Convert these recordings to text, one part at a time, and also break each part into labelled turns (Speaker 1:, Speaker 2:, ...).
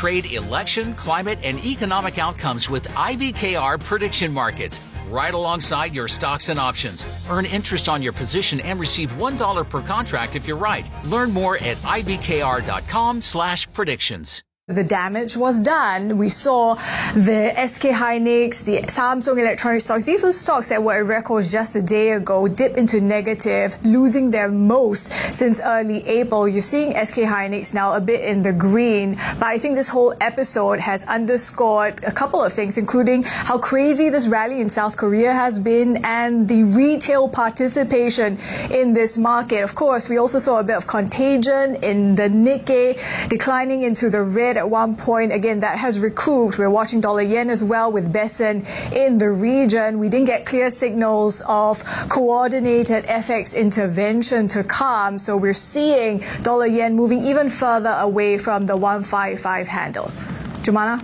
Speaker 1: trade election, climate, and economic outcomes with IBKR prediction markets. Right alongside your stocks and options. Earn interest on your position and receive $1 per contract if you're right. Learn more at ibkr.com/predictions.
Speaker 2: The damage was done. We saw the SK Hynix, the Samsung Electronic stocks. These were stocks that were at records just a day ago, dip into negative, losing their most since early April. You're seeing SK Hynix now a bit in the green, but I think this whole episode has underscored a couple of things, including how crazy this rally in South Korea has been and the retail participation in this market. Of course, we also saw a bit of contagion in the Nikkei, declining into the red at one point. Again, that has recouped. We're watching dollar yen as well with Bessen in the region. We didn't get clear signals of coordinated FX intervention to come. So we're seeing dollar yen moving even further away from the 155 handle. Jumana?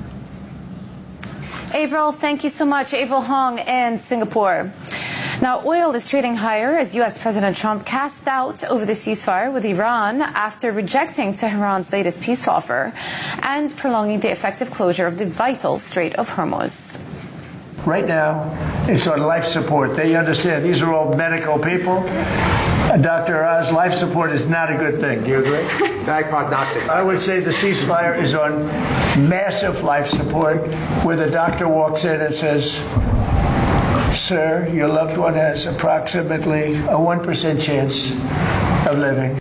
Speaker 3: Avril, thank you so much. Avril Hong in Singapore. Now, oil is trading higher as U.S. President Trump cast doubt over the ceasefire with Iran after rejecting Tehran's latest peace offer and prolonging the effective closure of the vital Strait of Hormuz.
Speaker 4: Right now, it's on life support. They understand. These are all medical people. Dr. Oz, life support is not a good thing. Do you agree?
Speaker 5: Bad prognostic.
Speaker 4: I would say the ceasefire is on massive life support, where the doctor walks in and says, "Sir, your loved one has approximately a 1% chance of living."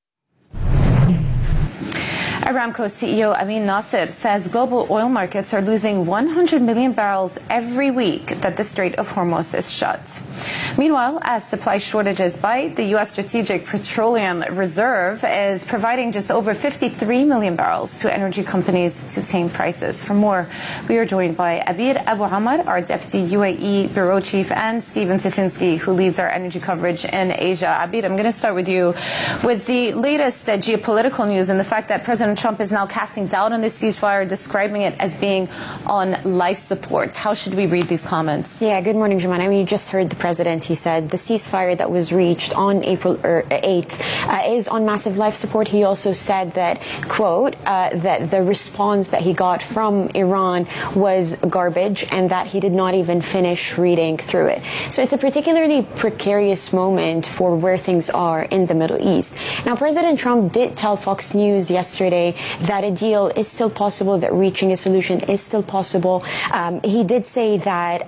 Speaker 3: Aramco CEO Amin Nasser says global oil markets are losing 100 million barrels every week that the Strait of Hormuz is shut. Meanwhile, as supply shortages bite, the U.S. Strategic Petroleum Reserve is providing just over 53 million barrels to energy companies to tame prices. For more, we are joined by Abir Abu Amar, our Deputy UAE Bureau Chief, and Stephen Tichinski, who leads our energy coverage in Asia. Abir, I'm going to start with you with the latest geopolitical news and the fact that President Trump is now casting doubt on this ceasefire, describing it as being on life support. How should we read these comments?
Speaker 6: Yeah, good morning, Jumana. I mean, you just heard the president. He said the ceasefire that was reached on April 8th is on massive life support. He also said that, quote, that the response that he got from Iran was garbage and that he did not even finish reading through it. So it's a particularly precarious moment for where things are in the Middle East. Now, President Trump did tell Fox News yesterday that a deal is still possible, that reaching a solution is still possible. He did say that,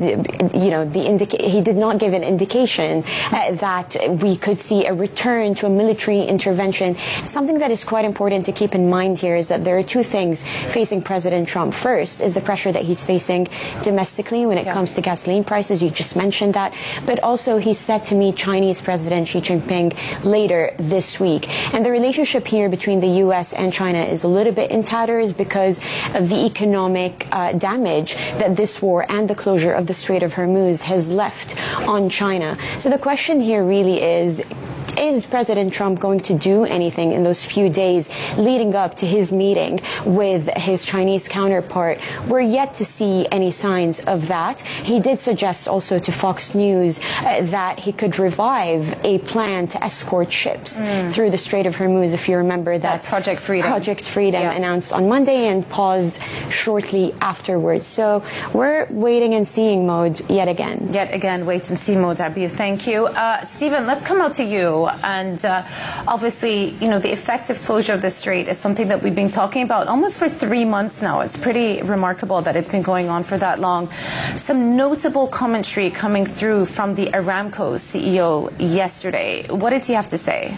Speaker 6: he did not give an indication that we could see a return to a military intervention. Something that is quite important to keep in mind here is that there are two things facing President Trump. First is the pressure that he's facing domestically when it comes to gasoline prices. You just mentioned that. But also he's set to meet Chinese President Xi Jinping later this week. And the relationship here between the U.S. and China is a little bit in tatters because of the economic damage that this war and the closure of the Strait of Hormuz has left on China. So the question here really is President Trump going to do anything in those few days leading up to his meeting with his Chinese counterpart? We're yet to see any signs of that. He did suggest also to Fox News that he could revive a plan to escort ships through the Strait of Hormuz. If you remember that
Speaker 3: Project Freedom.
Speaker 6: Announced on Monday and paused shortly afterwards. So we're waiting and seeing mode yet again.
Speaker 3: Yet again, wait and see mode, Abir. Thank you. Stephen, let's come out to you. And obviously, the effective closure of the strait is something that we've been talking about almost for 3 months now. It's pretty remarkable that it's been going on for that long. Some notable commentary coming through from the Aramco CEO yesterday. What did he have to say?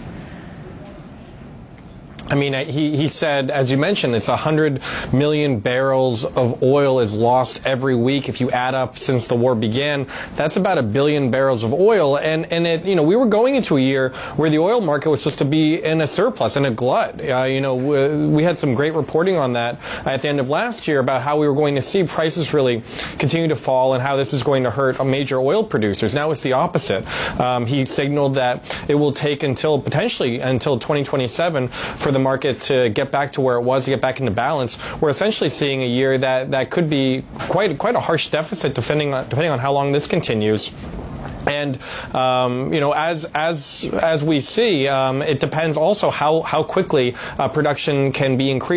Speaker 7: I mean, he said, as you mentioned, it's 100 million barrels of oil is lost every week. If you add up since the war began, that's about 1 billion barrels of oil. And it, we were going into a year where the oil market was supposed to be in a surplus and a glut. We had some great reporting on that at the end of last year about how we were going to see prices really continue to fall and how this is going to hurt major oil producers. Now it's the opposite. He signaled that it will take potentially until 2027 for the market to get back to where it was, to get back into balance. We're essentially seeing a year that could be quite a harsh deficit depending on how long this continues. And as we see, it depends also how quickly production can be increased.